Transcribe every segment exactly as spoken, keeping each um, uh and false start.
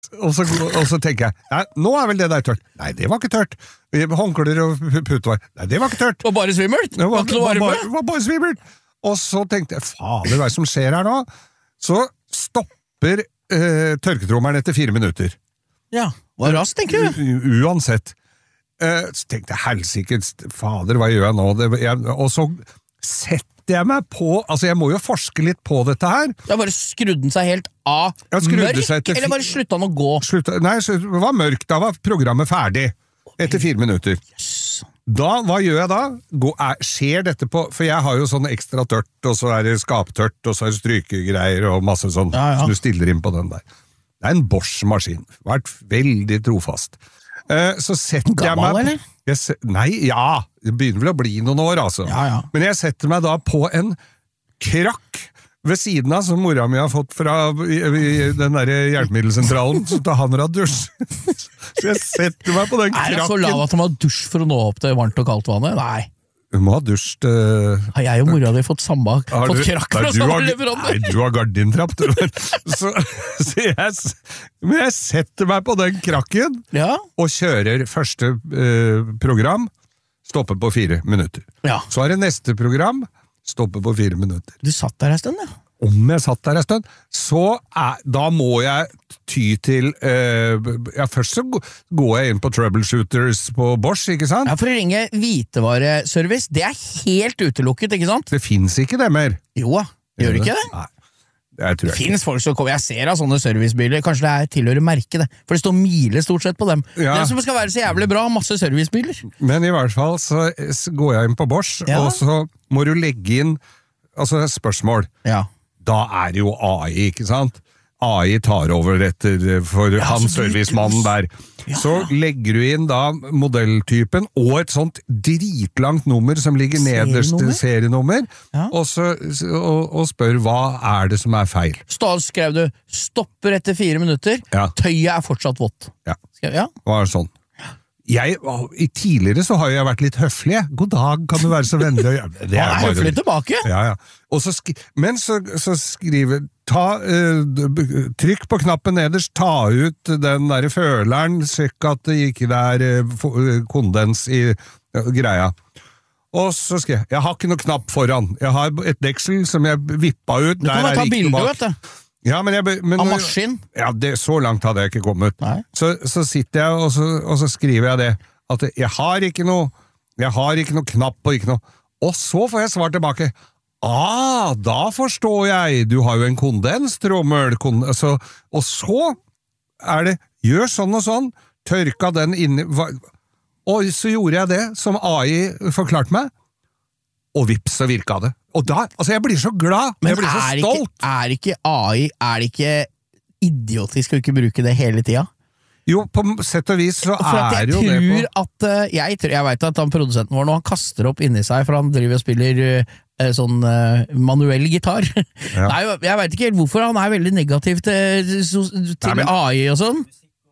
Og så, og så tenker jeg, nei, nå er vel det der tørt. Nei, det var ikke tørt. Håndklær og putevar. Nei, det var ikke tørt. Det var bare svimmelt? Det var, var, var, var bare svimmelt. Og så tenkte jeg, fader, hva er det som skjer her nå? Så stopper eh, tørketrommeren etter fire minutter. Ja, var raskt, tenker du? U uansett. Eh, så tenkte jeg, helsikes, fader, hva gjør jeg nå? Det, jeg, og så setter jeg meg på, altså jeg må jo forske litt på dette her. Da bare skrudde den seg helt av mørk, eller bare slutta den å gå? Slutta, nei, det var mørk, da var programmet ferdig. Etter fire minutter. Yes. Da, hva gjør jeg da? Gå, er, skjer dette på, for jeg har jo sånn ekstra tørt, og så er det skaptørt, og så er det strykegreier, og masse sånn, ja, ja. Så du stiller inn på den der. Det er en Bosch-maskin, vært veldig trofast. Uh, så setter Gammel, jeg meg... eller? Jeg se, nei, ja, det begynner vel å bli noen år, altså. Ja, ja. Men jeg setter meg da på en krakk ved siden av, som mora mi har fått fra i, i den der hjelpemiddelsentralen, så da han har dusj. Så jeg setter meg på den krakken. Er det så lav at han har dusj for å nå opp til varmt og kaldt vannet? Nei. Du må ha dusj uh, Har jeg og mora di fått samme, fått krakk fra samme leverandør? Nei, du har gardintrapp, du. Så, så jeg, men jeg setter meg på den krakken, ja. Og kjører første uh, program, stopper på fire minutter. Ja. Så er det neste program, stopper på fire minutter. Du satt der en stund, ja. Om jeg satt der en stund, så er, da må jeg ty til, uh, ja, først så går jeg inn på Troubleshooters på Bosch, ikke sant? Ja, for å ringe hvitevareservice, det er helt utelukket, ikke sant? Det finnes ikke det mer. Jo, gjør det ikke det? Nei. Det, det finnes folk som kommer, jeg ser av sånne servicebiler, kanskje det er tilhører merket det, for det står mile stort sett på dem. Ja. Det som skal være så jævlig bra, masse servicebiler. Men i hvert fall så går jeg inn på Bosch, ja. Og så må du legge inn, altså spørsmål. Ja. Da er det jo A I, ikke sant? A I tar over etter for ja, han servicemannen der. Ja. Så legger du inn da modelltypen og et sånt dritlangt nummer som ligger nederst serienummer, serienummer ja. og, så, og, og spør hva er det som er feil. Så skrev du, stopper etter fire minutter, ja. Tøyet er fortsatt vått. Ja, skrev, ja. Var det sånn. Jeg, i tidligere så har jeg vært litt høflig. God dag, kan du være så vennlig? Det er, er høflig tilbake. Ja, ja. Og så skri, men så, så skriver, ta, uh, trykk på knappen nederst, ta ut den der føleren, sjekk at det ikke er uh, kondens i uh, greia. Og så skrev jeg, jeg har ikke noe knapp foran. Jeg har et deksel som jeg vippa ut. Du kan bare ta bilder, vet du. Ja, men jeg, men, av maskin? Ja, det, så langt hadde jeg ikke kommet. Så, så sitter jeg, og så, og så skriver jeg det, at jeg har ikke noe, jeg har ikke noe knapp, og ikke noe, og så får jeg svar tilbake, ah, da forstår jeg, du har jo en kondenstrommel, kond, altså, og så er det, gjør sånn og sånn, tørka den inni, og så gjorde jeg det, som A I forklarte meg, og vips, så virka det. Og da, altså jeg blir så glad, men jeg blir så er stolt. Ikke, er ikke A I, er det ikke idiotisk å ikke bruke det hele tida? Jo, på sett og vis så for er jo det på... At, jeg tror jeg vet at han produsenten vår nå, han kaster opp inni seg, for han driver og spiller uh, sånn uh, manuell gitar. Ja. Nei, jeg vet ikke helt hvorfor han er veldig negativ til, til Nei, men... A I og sånn.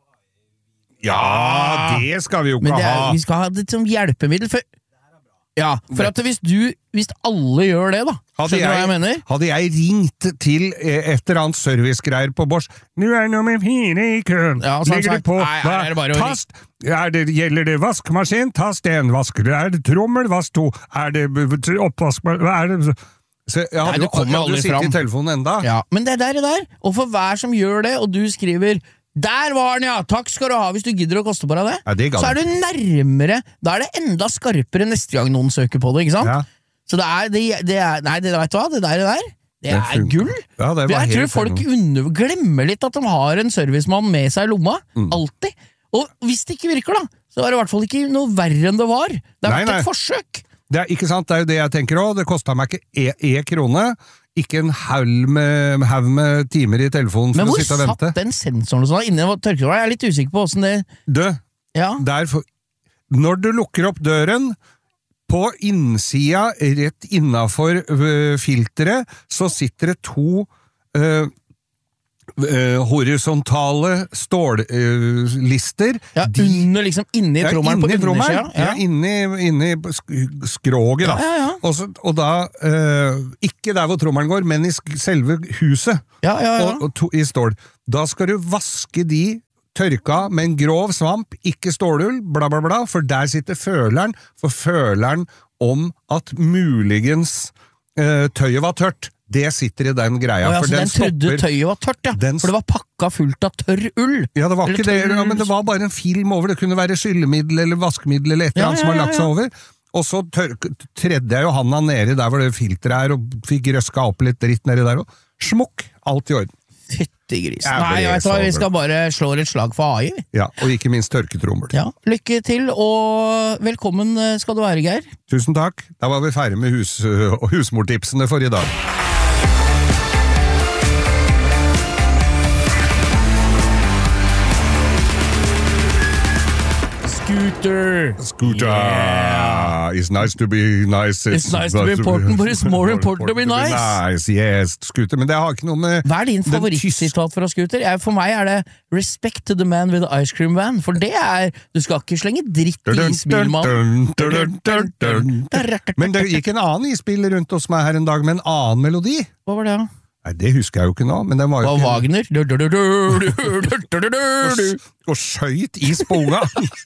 Ja, det skal vi jo ikke men det er, ha. Vi skal ha det som hjelpemiddel, for ja, for at hvis du, hvis alle gjør det da, hadde skjønner du hva jeg, jeg mener? Hadde jeg ringt til et eller annet servicegreier på Bosch, nå er nummer fire i køen, ja, ligger du på, nei, er det bare tast, er det, gjelder det vaskmaskin, tast en, vask, er det trommel, vask to, er det oppvask, er det... Så jeg hadde jo aldri sittet i telefonen enda. Ja, men det er der det der, og for hver som gjør det, og du skriver... Der var den, ja! Takk skal du ha hvis du gidder å koste på deg det. Ja, det er så er du nærmere, da er det enda skarpere neste gang noen søker på det, ikke sant? Ja. Så det er, det, det er, nei, det vet du hva, det der, det der, det, det er gull. Ja, det jeg tror folk under, glemmer litt at de har en servicemann med seg i lomma, mm. alltid. Og hvis det ikke virker da, så er det i hvert fall ikke noe verre enn det var. Det har vært et forsøk. Det er ikke sant, det er jo det jeg tenker også, det kostet meg ikke e-krone, ikke en haug med, med timer i telefonen for å sitte og vente. Men hvor satt den sensoren sånn inni tørketrommelen? Jeg er litt usikker på hvordan det... Du, ja. derfor, når du lukker opp døren, på innsida, rett innenfor uh, filteret, så sitter det to uh, uh, horisontale stållister. Uh, ja, de, under liksom inni ja, trommelen på undersida. Ja, ja inni, inni skroget da. Ja, ja, ja. Og, så, og da, uh, ikke der hvor trommelen går, men i selve huset. Ja, ja, ja. Og, og to, i stål. Da skal du vaske de tørka med en grov svamp, ikke stålull, bla bla bla, for der sitter føleren, for føleren om at muligens uh, tøyet var tørt. Det sitter i den greia. Oh, ja, for så den, den trodde stopper, tøyet var tørt, ja. Den, for det var pakka fullt av tørr ull. Ja, det var ikke det, ja, men det var bare en film over. Det kunne være skyllemiddel eller vaskemiddel eller et eller annet ja, ja, ja, ja. som har lagt seg over. Og så tør, tredde jeg jo handa nedi der hvor det filteret er, og fikk røska opp litt dritt nedi der, og smukk, alt i orden. Fytti gris. Nei, jeg vet hva, vi skal bare slå et slag for A I. Ja, og ikke minst tørketrommel. Ja, lykke til, og velkommen skal du være, Geir. Tusen takk. Da var vi ferdig med hus, husmortipsene for i dag. Scooter. Scooter. Yeah. It's nice to be nice. It's, it's nice to be important, but it's more important to be nice. nice. Yes, Scooter. Men det har ikke noe med... Hva er din favorittsitat fra Scooter? For meg er det respect to the man with the ice cream van. For det er... Du skal ikke slenge dritt i isbilmannen. Men det gikk en annen isbil rundt hos meg her en dag med en annen melodi. Hva var det da? Nei, det husker jeg jo ikke nå, men den var jo ikke... Wagner? Og skjøyt i sponga.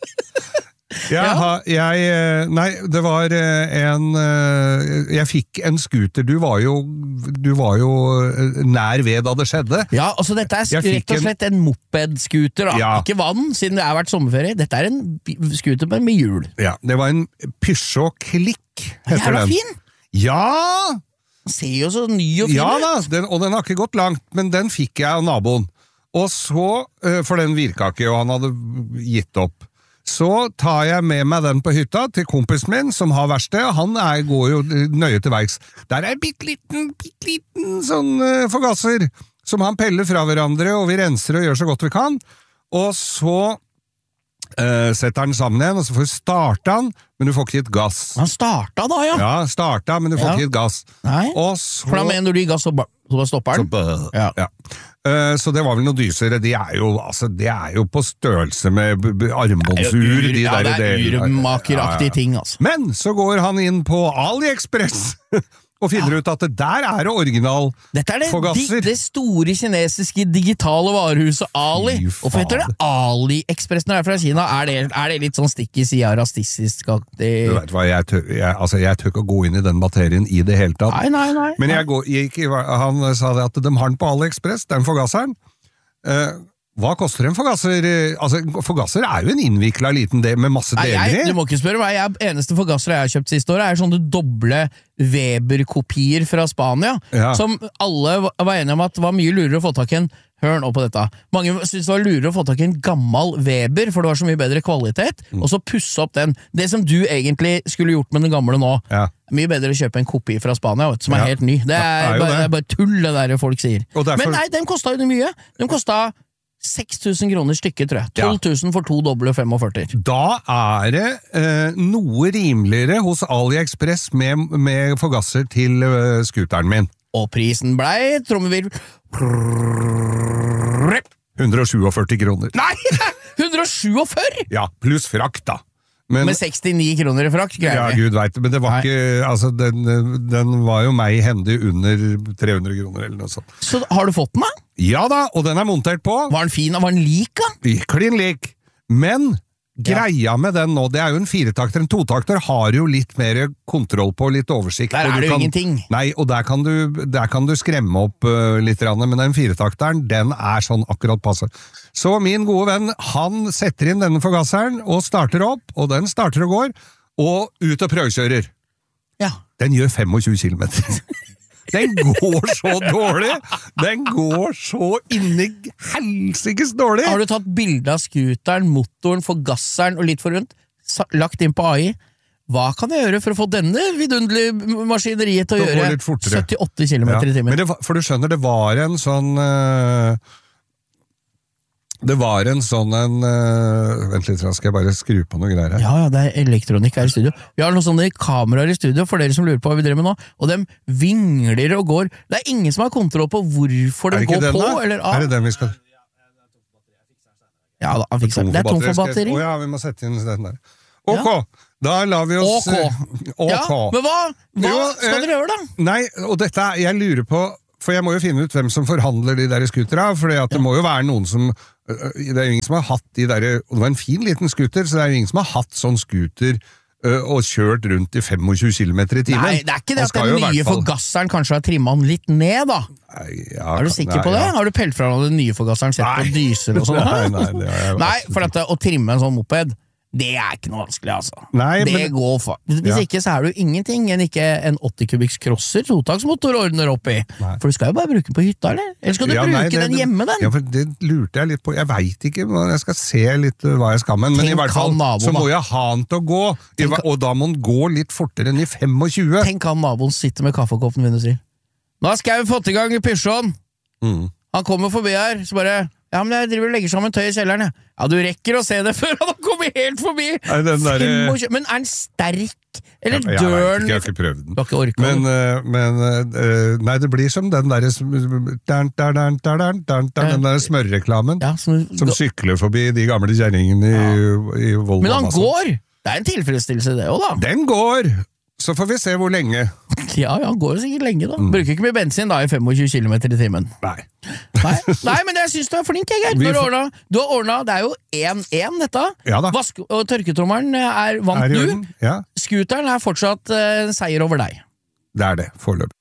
Jeg, jeg, nei, det var en... Jeg fikk en scooter, du var jo, du var jo nær ved da det skjedde. Ja, altså dette er rett og slett en moped-scooter, da. Ja. Ikke vann, siden det har vært sommerferie. Dette er en scooter med hjul. Ja, det var en Peugeot Click, heter den. Den fin! Ja! Den ser jo så ny og fin. Ja da, den, og den har ikke gått langt, men den fikk jeg av naboen. Og så, for den virka ikke, og han hadde gitt opp. Så tar jeg med meg den på hytta til kompisen min, som har verksted. Han er, går jo nøye til verks. Der er en bitteliten, bitteliten sånn uh, forgasser, som han peller fra hverandre, og vi renser og gjør så godt vi kan. Og så uh, setter han sammen igjen, og så får du starte han, men du får ikke gitt gass. Han starta da, ja? Ja, starta, men du får ja. ikke gitt gass. Nei, og så, for da mener du i gass, så, så stopper den? Så, ja. ja. Uh, så det var vel noen dysere. De er jo, altså, de er jo på størrelse med armbåndsur. De ja, der, det er urmakeraktige ja, ja. ting, altså. Men så går han inn på AliExpress og finner ja. ut at det der er det original Dette er det, forgasser. Det store kinesiske digitale varehuset Ali. Hvorfor heter det AliExpress når det er fra Kina? Er det, er det litt sånn stikk i sida rasistisk? Du vet hva, jeg tør, jeg, altså, jeg tør ikke å gå inn i den materien i det hele tatt. Nei, nei, nei. Men jeg går, jeg, han sa det at de har den på AliExpress, den forgasseren. Uh, Hva koster en forgasser? Altså, forgasser er jo en innviklet liten del med masse deler i. Du må ikke spørre meg, jeg, eneste forgasser jeg har kjøpt siste året er sånne doble Weber-kopier fra Spania, ja. Som alle var enige om at var mye lurere å få tak i en. Hør nå på dette. Mange synes det var lurere å få tak i en gammel Weber, for det var så mye bedre kvalitet, mm. og så pusse opp den. Det som du egentlig skulle gjort med den gamle nå, ja. Mye bedre å kjøpe en kopi fra Spania, vet, som er ja. helt ny. Det er, er, bare, det. det er bare tull det der folk sier. Derfor... Men nei, den kostet jo mye. Den kostet seks tusen kroner stykket, tror jeg. tolv tusen for to doble femogførti. Da er det eh, noe rimeligere hos AliExpress med, med forgasser til uh, scooteren min. Og prisen blei, trommevirvel hundre og sjuogførti kroner. Nei! hundre og sjuogførti? Ja, pluss frakt da. Men, med sekstini kroner i frakt, greier ja, Gud vet det, men det var Nei. ikke, altså, den, den var jo meg hendig under tre hundre kroner eller noe sånt. Så har du fått den da? Ja da, og den er montert på. Var den fin, var den lik da? Klin lik, men greia med den nå, det er jo en firetakter, en totakter har jo litt mer kontroll på, litt oversikt. Der er det jo ingenting. Nei, og der kan du, der kan du skremme opp uh, litt, men den firetakteren, den er sånn akkurat passe. Så min gode venn, han setter inn denne forgasseren, og starter opp, og den starter og går, og ut og prøvekjører. Ja. Den gjør tjuefem kilometer. Den går så dårlig! Den går så inni helsikes dårlig! Har du tatt bilde av skuteren, motoren, forgasseren og litt for rundt, lagt inn på A I? Hva kan jeg gjøre for å få denne vidunderlige maskineriet til å gjøre syttiåtte kilometer ja. i timen? Men det, for du skjønner, det var en sånn uh, Det var en sånn en uh, Vent litt, skal jeg bare skru på noe greier her? Ja, ja, det er elektronikk her i studio. Vi har noen sånne kameraer i studio, for dere som lurer på hva vi driver med nå, og de vingler og går. Det er ingen som har kontroll på hvorfor de går på, eller av. Er det den vi skal... Ja da, han fikser det. Det er tom for batteri. Å ja, vi må sette inn den der. Ok, ja. Da lar vi oss... Ok. Ok. Ja, men hva, hva jo, skal dere gjøre da? Nei, og dette, jeg lurer på, for jeg må jo finne ut hvem som forhandler de der skutere, for det ja. må jo være noen som... Det er jo ingen som har hatt de der... Og det var en fin liten skuter, så det er jo ingen som har hatt sånn skuter og kjørt rundt i tjuefem kilometer i timen. Nei, det er ikke det at den nye fall... forgasseren kanskje har trimmet den litt ned, da. Nei, ja, er du sikker nei, på det? Ja. Har du pelt fra den nye forgasseren, sett på dyser og sånn? Nei, nei, det har jeg nei, for at, å trimme en sånn moped, det er ikke noe vanskelig, altså. Nei, det men... går for... Hvis ja. ikke, så er det jo ingenting enn ikke en åtti kubiks crosser totaksmotor ordner opp i. Nei. For du skal jo bare bruke den på hytta, eller? Eller skal du ja, bruke nei, det, den hjemme, den? Ja, for det lurte jeg litt på. Jeg vet ikke, jeg skal se litt hva jeg skal med, men i hvert fall naboen, så må jeg ha den til å gå, tenk, og da må den gå litt fortere enn i tjuefem. Tenk han naboen sitter med kaffekoppen min og sier, nå skal vi få til gang i Pysjåen. Mm. Han kommer forbi her, så bare... Ja, men jeg driver og legger sammen tøy i kjelleren, ja. Ja, du rekker å se det før han kommer helt forbi! Nei, den der... Men er den sterk? Eller ja, dør den? Jeg har ikke prøvd den. Du har ikke orket men, uh, men uh, nei, det blir som den der den der smørreklamen ja, som, som sykler forbi de gamle kjerringene i, ja. i Volvo. Men han går! Det er en tilfredsstillelse det også, da. Den går! Så får vi se hvor lenge. Ja, ja, han går jo sikkert lenge da. Bruker ikke mye bensin da i tjuefem kilometer i timen. Nei. Nei. Nei, men jeg synes du er flink, Egert. Du, får... du har ordnet, det er jo en én dette. Ja da. Vask og tørketrommeren er vant er du. Ja. Scooteren er fortsatt uh, seier over deg. Det er det, foreløpig.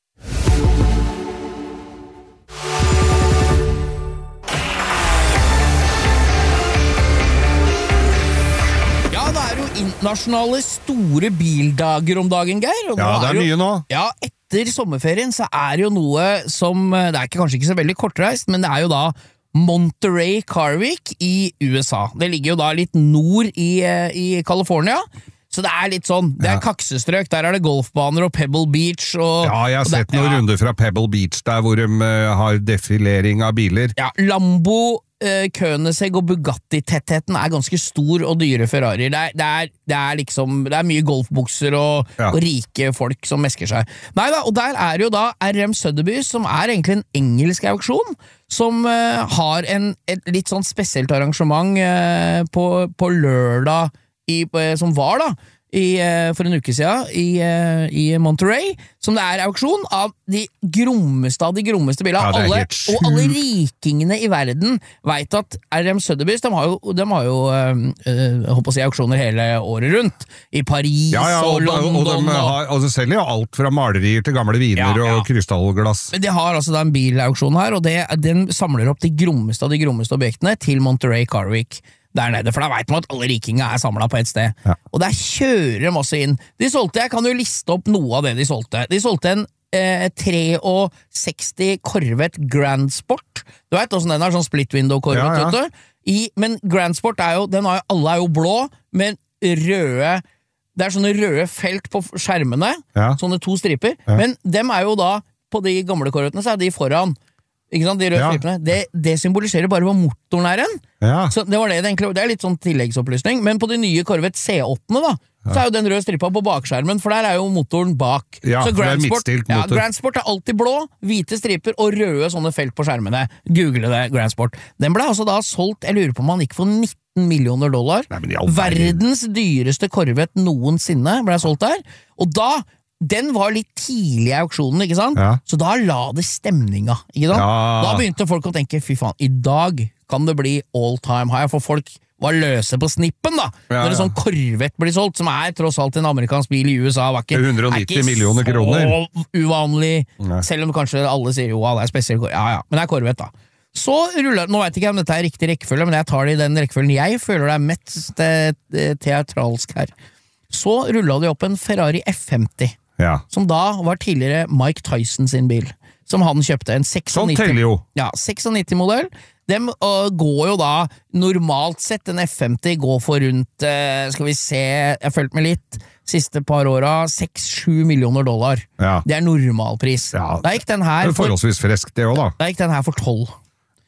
Internasjonale store bildager om dagen, Geir. Ja, det er, er jo, mye nå. Ja, etter sommerferien så er det jo noe som, det er kanskje ikke så veldig kortreist, men det er jo da Monterey Car Week i U S A. Det ligger jo da litt nord i, i California, så det er litt sånn, det er ja. kaksestrøk, der er det golfbaner og Pebble Beach. Og, ja, jeg har og sett det, noen ja. runder fra Pebble Beach der hvor de uh, har defilering av biler. Ja, Lambo, Koenigsegg og Bugatti-tettheten er ganske stor og dyre Ferrari. Det er, det er, det er liksom, det er mye golfbukser og, ja. og rike folk som mesker seg. Neida, og der er jo da R M Sotheby's, som er egentlig en engelsk auksjon, som uh, har en, et litt sånn spesielt arrangement uh, på, på lørdag i, uh, som var da, I, uh, for en uke siden i, uh, i Monterey, som det er auksjon av de grommeste av de grommeste bilene. Ja, alle, og alle rikingene i verden vet at R M Sotheby's, de har jo, de har jo uh, uh, håper å si auksjoner hele året rundt. I Paris ja, ja, og, og London. Og de, har, og de selger jo alt fra malerier til gamle viner ja, ja. og krystallglass. Men de har altså da en bilauksjon her, og det, den samler opp de grommeste av de grommeste objektene til Monterey Car Week. Der nede, for da vet man at alle rikingene er samlet på et sted. Ja. Og der kjører masse inn. De solgte, jeg kan jo liste opp noe av det de solgte. De solgte en eh, sekstitre Corvette Grand Sport. Du vet hvordan den er, sånn split window Corvette, ja, ja. vet du? I, men Grand Sport er jo, den har jo, alle er jo blå, men røde, det er sånne røde felt på skjermene, ja. sånne to striper, ja. men dem er jo da, på de gamle Corvettene, så er de foran. Ikke sant, de røde ja. stripene. Det, det symboliserer bare hva motoren er en. Ja. Så det var det, det, egentlig, det er litt sånn tilleggsopplysning, men på de nye Corvette C åtte da, ja. så er jo den røde stripa på bakskjermen, for der er jo motoren bak. Ja, så Grand det er Sport, midtstilt ja, motor. Grand Sport er alltid blå, hvite striper og røde sånne felt på skjermene. Google det, Grand Sport. Den ble altså da solgt, jeg lurer på om han ikke får nitten millioner dollar. Nei, verdens dyreste Corvette noensinne ble solgt der, og da den var litt tidlig i auksjonen, ikke sant? Ja. Så da la det stemninga, ikke sant? Ja. Da begynte folk å tenke, fy faen, i dag kan det bli all time high, for folk var løse på snippen da, ja, når en sånn Corvette blir solgt, som er tross alt en amerikansk bil i U S A, var ikke, hundre og nitti millioner kroner. Så uvanlig, Nei. selv om kanskje alle sier, jo, det er spesielt, ja, ja, men det er Corvette da. Så ruller, nå vet ikke om dette er riktig rekkefølge, men jeg tar det i den rekkefølgen jeg føler det er mest teatralsk her. Så rullet de opp en Ferrari F femti. Ja. Som da var tidligere Mike Tyson sin bil, som han kjøpte en nittien sånn teller jo ja, nittiseks modell. Dem uh, går jo da normalt sett en F femti går for rundt uh, skal vi se, jeg har følt med litt siste par åra, seks til sju millioner dollar ja. Det er normalpris ja. Da gikk den her det er forholdsvis frisk det også da Da gikk den her for tolv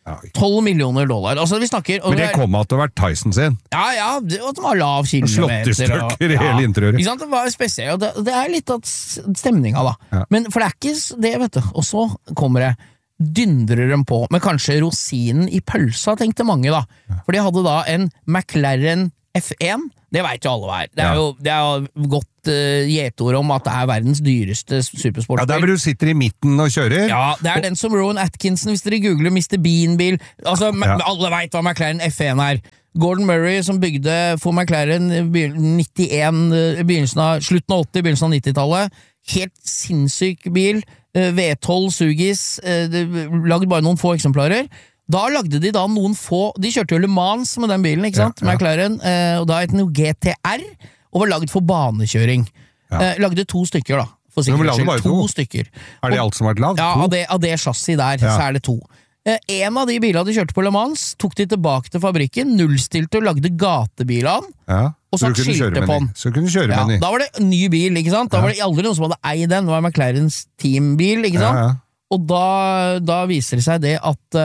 tolv millioner dollar. Altså, vi snakker... Men det kom av at det har vært Tyson sin. Ja, ja, det, og det var lav kilometer. Slått i stykker i hele ja, interiøret. Ikke sant, det var spesielt, og det, det er litt av stemninga da. Ja. Men for det er ikke det, vet du. Og så kommer det, dyndrer dem på, men kanskje rosinen i pølsa, tenkte mange da. For de hadde da en McLaren F én, det vet jo alle hva er. Det er ja. jo, det er jo godt uh, gjetord om at det er verdens dyreste supersportbil. Ja, der hvor du sitter i midten og kjører. Ja, det er og... den som Rowan Atkinson, hvis dere googler mister Bean-bil, altså, ja. alle vet hva McLaren F én er. Gordon Murray, som bygde for McLaren nittien, begynnelsen av, slutten av åtti, begynnelsen av nittitallet, helt sinnssyk bil, V tolv Sugis, lagde bare noen få eksemplarer. Da lagde de da noen få, de kjørte jo Le Mans med den bilen, ikke sant, ja, ja. McLaren, og da het den jo G T R, og var lagd for banekjøring. Ja. Lagde to stykker da, for sikkerhets skyld, to, to stykker. Er det alt som har vært lagd? Ja, av det, av det chassis der, ja. Så er det to. En av de bilene de kjørte på Le Mans, tok de tilbake til fabrikken, nullstilte og lagde gatebilene, ja. Og så skilte på den. Så kunne du kjøre ja, med den. Da var det ny bil, ikke sant? Da var det aldri noen som hadde eid den, det var McLarens teambil, ikke sant? Ja, ja. Og da, da viser det seg det at,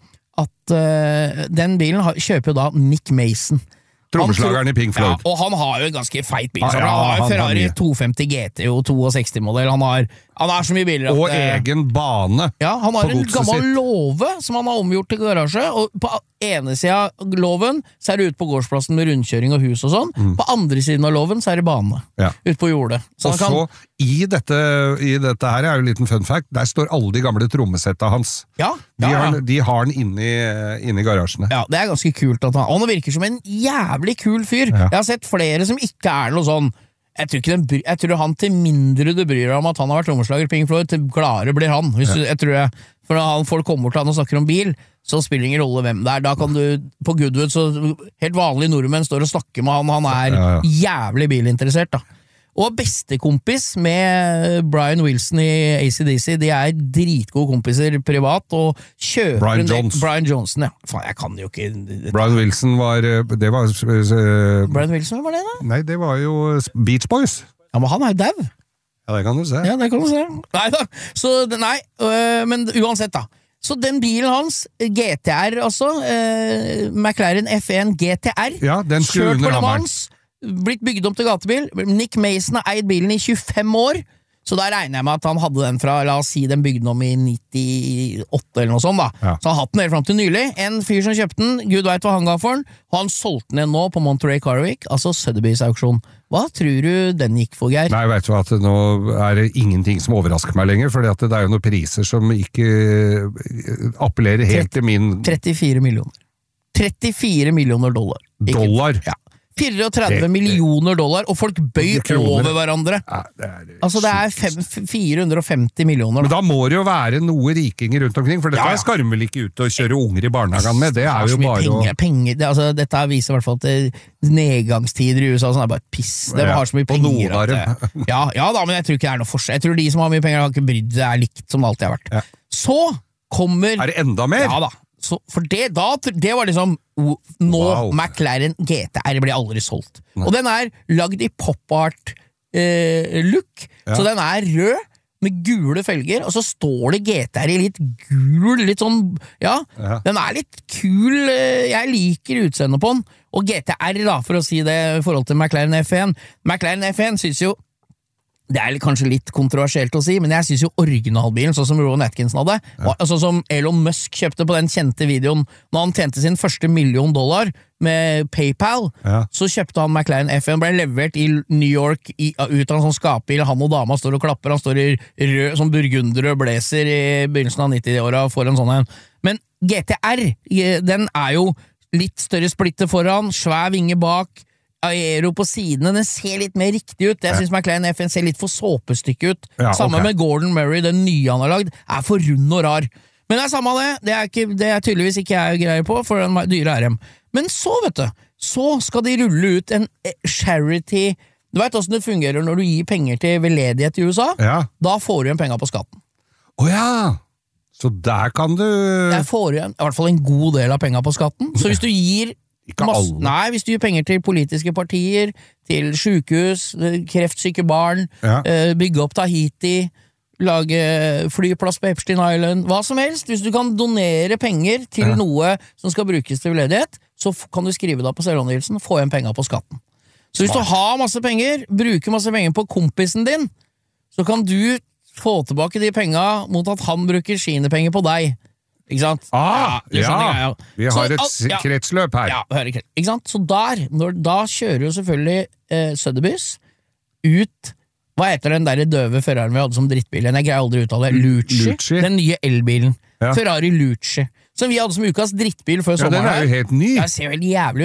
at uh, den bilen har, kjøper jo da Nick Mason. Trommeslageren i Pink Floyd. Ja, og han har jo en ganske feit bil. Ah, ja, han har jo Ferrari han to femti G T og sekstitos-modell. Han har, han har så mye biler. Og at, egen bane. Ja, han har en gammel låve som han har omgjort til garasje. Og på ene siden av låven så er det ute på gårdsplassen med rundkjøring og hus og sånn. Mm. På andre siden av låven så er det bane. Ja. Ute på jordet. Så og så kan... i, dette, i dette her er jo en liten fun fact, der står alle de gamle trommesetta hans. Ja, de, ja, ja. Har, de har den inni, inni garasjene. Ja, det er ganske kult. At han, og han virker som en jævlig kul fyr. Ja. Jeg har sett flere som ikke er noe sånn. Jeg tror, ikke den, jeg tror han til mindre du bryr deg om at han har vært trommeslager Pink Floyd, til gladere blir han. Hvis ja. du, jeg tror jeg, for når folk kommer bort til han og snakker om bil, så spiller det ingen rolle hvem det er. Da kan du, på Goodwood, så helt vanlige nordmenn står og snakker med han, han er ja, ja. jævlig bilinteressert da. Og bestekompis med Brian Wilson i A C D C, de er dritgode kompiser privat, og kjøper Brian Jones. Brian Johnson, ja. Faen, jeg kan jo ikke... Brian Wilson var... Det var uh, Brian Wilson, hva var det da? Nei, det var jo Beach Boys. Ja, men han er jo dau. Ja, det kan du se. Ja, det kan du se. Nei da, så nei, øh, men uansett da. Så den bilen hans, G T R altså, øh, McLaren F én G T R, ja, den skulle under hammeren. Blitt bygd om til gatebil. Nick Mason har eid bilen i tjuefem år, så da regner jeg med at han hadde den fra, la oss si den bygde om i nittiåtte eller noe sånt da. Ja. Så han har hatt den helt frem til nylig. En fyr som kjøpte den, Gud vet hva han ga for den, og han solgte den nå på Monterey Car Week, altså Sotheby's auksjon. Hva tror du den gikk for, Geir? Nei, vet du at nå er det ingenting som overrasker meg lenger, for det er jo noen priser som ikke appellerer helt til min... trettifire millioner. trettifire millioner dollar. Ikke, dollar? Ja. fireogtredve millioner dollar, og folk bøy over hverandre. Ja, det er det altså det er fem, fire hundre og femti millioner. Men da må det jo være noe rikinger rundt omkring, for dette ja, ja. skal de vel ikke ut og kjøre unger i barnehagen med, det er jo bare penger, å... Penger, det, altså, dette viser i hvert fall at det, nedgangstider i U S A sånn er bare piss. De ja, har så mye penger. At det, ja, ja da, men jeg tror ikke det er noe forskjell. Jeg tror de som har mye penger har ikke brydd, det er likt som det alltid har vært. Ja. Så kommer... Er det enda mer? Ja da. Så, for det, da, det var liksom nå wow. McLaren G T R blir aldri solgt. Nei. Og den er lagd i pop-art eh, look, ja. Så den er rød med gule felger, og så står det G T R i litt gul, litt sånn, ja, ja. Den er litt kul, jeg liker utseendet på den, og G T R da, for å si det i forhold til McLaren F én, McLaren F én synes jo det er kanskje litt kontroversielt å si, men jeg synes jo originalbilen, sånn som Rowan Atkinson hadde, ja. Sånn som Elon Musk kjøpte på den kjente videoen, når han tjente sin første million dollar med PayPal, ja. Så kjøpte han McLaren F én, ble levert i New York i, ut av en sånn skapbil, han og dama står og klapper, han står i rød, sånn burgunderrød blazer i begynnelsen av nitti-åra for en sånn en. Men G T R, den er jo litt større splitte foran, svær vinge bak, aero på sidene, den ser litt mer riktig ut. Jeg synes McLaren F én ser litt for såpestykke ut. Ja, samme okay. med Gordon Murray, den nye han har lagd, er for rund og rar. Men det er samme det, det er, ikke, det er tydeligvis ikke jeg greier på, for den dyre R M. Men så, vet du, så skal de rulle ut en charity. Du vet hvordan det fungerer når du gir penger til veldedighet i U S A? Ja. Da får du igjen penger på skatten. Åja! Oh, så der kan du... Der får du igjen, i hvert fall en god del av penger på skatten. Så hvis du gir... Masse, nei, hvis du gir penger til politiske partier, til sykehus, kreftsyke barn, ja. uh, bygge opp Tahiti, lage flyplass på Epstein Island, hva som helst. Hvis du kan donere penger til ja. noe som skal brukes til veldedighet, så kan du skrive deg på selvangivelsen og få igjen penger på skatten. Så hvis du har masse penger, bruker masse penger på kompisen din, så kan du få tilbake de penga mot at han bruker sine penger på deg. Ikke sant? Ah, ja, ja. Vi har så, et al- ja, kretsløp her. Ja, hører ikke. Ikke sant? Så der, når, da kjører jo selvfølgelig eh, Sotheby's ut, hva heter den der døve føreren vi hadde som drittbilen? Jeg greier aldri å uttale det. Lucci. Lucci. Den nye elbilen. Ja. Ferrari Lucci. Som vi hadde som ukas drittbil før ja, sommeren. Den er jo helt ny. Det ser jo helt jævlig ut.